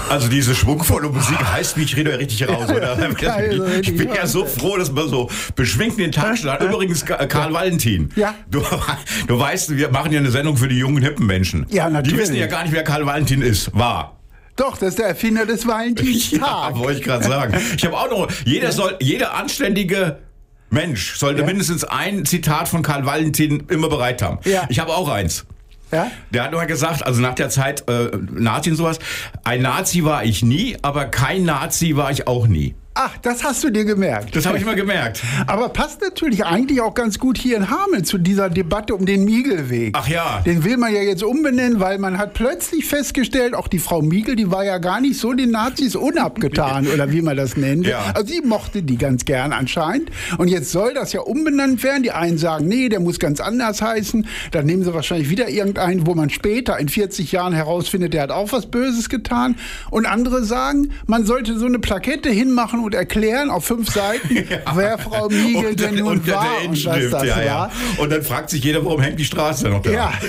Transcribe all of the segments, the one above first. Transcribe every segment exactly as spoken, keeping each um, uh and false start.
Also diese schwungvolle Musik heißt mich, ich rede ja richtig raus, oder? Geil, Ich bin ja so froh, dass man so beschwingt in den Tag startet. Übrigens, Karl Valentin. Ja. Du, du weißt, wir machen ja eine Sendung für die jungen, hippen Menschen. Ja, natürlich. Die wissen ja gar nicht, wer Karl Valentin ist. War. Doch, das ist der Erfinder des Valentinstags. Ja, wollte ich gerade sagen. Ich habe auch noch, jeder Ja. soll, jeder anständige Mensch sollte Ja. mindestens ein Zitat von Karl Valentin immer bereit haben. Ja. Ich habe auch eins. Ja? Der hat mal gesagt, also nach der Zeit äh, Nazi und sowas, ein Nazi war ich nie, aber kein Nazi war ich auch nie. Ach, das hast du dir gemerkt. Das habe ich mal gemerkt. Aber passt natürlich eigentlich auch ganz gut hier in Hameln zu dieser Debatte um den Miegelweg. Ach ja. Den will man ja jetzt umbenennen, weil man hat plötzlich festgestellt, auch die Frau Miegel, die war ja gar nicht so den Nazis unabgetan oder wie man das nennt. Ja. Also sie mochte die ganz gern anscheinend. Und jetzt soll das ja umbenannt werden. Die einen sagen, nee, der muss ganz anders heißen. Dann nehmen sie wahrscheinlich wieder irgendeinen, wo man später in vierzig Jahren herausfindet, der hat auch was Böses getan. Und andere sagen, man sollte so eine Plakette hinmachen und erklären auf fünf Seiten, ja. wer Frau Miegel und denn der, nun und der, war der und was das ja, war. Ja. Und dann fragt sich jeder, warum hängt die Straße noch da? Ja,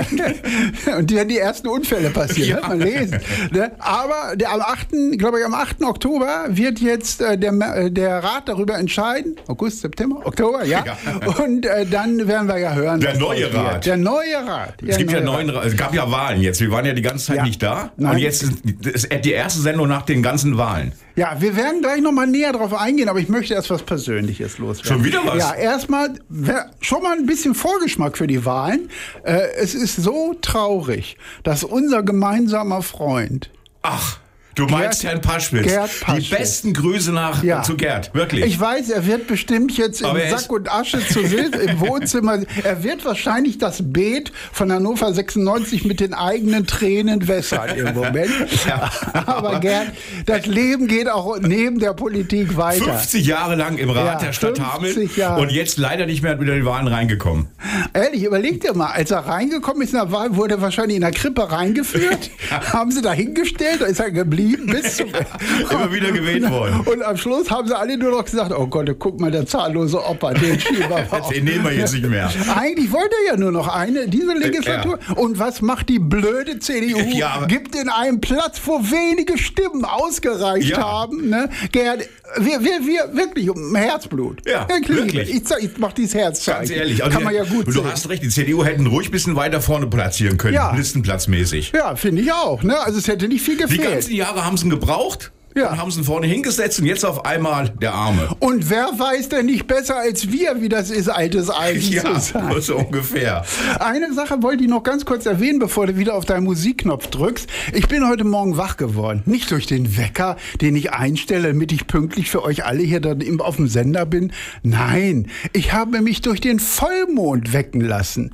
ja. Und wenn die ersten Unfälle passieren, ja. Hat man lesen. Ne? Aber der, am achten, glaube ich, am achten Oktober wird jetzt äh, der, der Rat darüber entscheiden. August, September, Oktober, ja. ja. Und äh, dann werden wir ja hören. Der neue Rat. Der neue Rat. Es gibt ja neuen, es gab ja Wahlen jetzt. Wir waren ja die ganze Zeit ja. nicht da. Nein. Und jetzt ist die erste Sendung nach den ganzen Wahlen. Ja, wir werden gleich noch mal näher drauf eingehen, aber ich möchte erst was Persönliches loswerden. Schon wieder was? Ja, erstmal schon mal ein bisschen Vorgeschmack für die Wahlen. Äh, es ist so traurig, dass unser gemeinsamer Freund... Ach... Du meinst Gerd, Herrn Paschwitz. Gerd Paschwitz. Die besten Grüße nach ja. zu Gerd, wirklich. Ich weiß, er wird bestimmt jetzt Aber im Sack und Asche zu Silb im Wohnzimmer. Er wird wahrscheinlich das Beet von Hannover sechsundneunzig mit den eigenen Tränen wässern im Moment. Ja. Aber Gerd, das Leben geht auch neben der Politik weiter. fünfzig Jahre lang im Rat ja, der Stadt Hameln Jahre. Und jetzt leider nicht mehr wieder in die Wahlen reingekommen. Ehrlich, überleg dir mal, als er reingekommen ist in der Wahl, wurde er wahrscheinlich in der Krippe reingeführt, haben sie da hingestellt, da ist er geblieben bis zum Immer wieder gewählt worden. Und am Schluss haben sie alle nur noch gesagt, oh Gott, guck mal, der zahllose Opa, den schieben wir auf. Den nehmen wir jetzt nicht mehr. Eigentlich wollte er ja nur noch eine, diese Legislatur. Ja. Und was macht die blöde C D U? Ja, gibt in einem Platz, wo wenige Stimmen ausgereicht ja. haben. Ne? Gerhard, wir, wir, wir, wirklich um Herzblut. Ja, wirklich. Ich, ich mach dieses Herz zeigen. Ganz ehrlich. Also kann man ja gut Du sehen. hast recht, die C D U hätten ruhig ein bisschen weiter vorne platzieren können, ja. listenplatzmäßig. Ja, finde ich auch. Ne? Also es hätte nicht viel gefehlt. Die ganzen Jahre haben sie ihn gebraucht. Ja. Dann haben sie ihn vorne hingesetzt und jetzt auf einmal der Arme. Und wer weiß denn nicht besser als wir, wie das ist, altes Eisen ja, zu sein? So ungefähr. Eine Sache wollte ich noch ganz kurz erwähnen, bevor du wieder auf deinen Musikknopf drückst. Ich bin heute Morgen wach geworden. Nicht durch den Wecker, den ich einstelle, damit ich pünktlich für euch alle hier auf dem Sender bin. Nein, ich habe mich durch den Vollmond wecken lassen.